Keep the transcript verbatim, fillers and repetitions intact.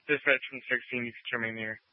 Dispatch from sixteen, you can turn me in the air.